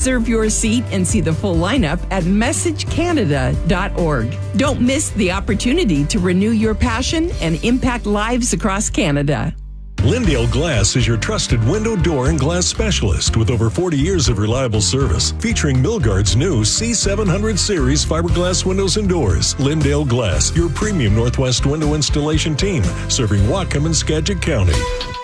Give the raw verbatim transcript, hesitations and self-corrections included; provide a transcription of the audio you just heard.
Reserve your seat and see the full lineup at message canada dot org. Don't miss the opportunity to renew your passion and impact lives across Canada. Lindale Glass is your trusted window, door, and glass specialist with over forty years of reliable service, featuring Milgard's new C seven hundred series fiberglass windows and doors. Lindale Glass, your premium Northwest window installation team, serving Whatcom and Skagit County.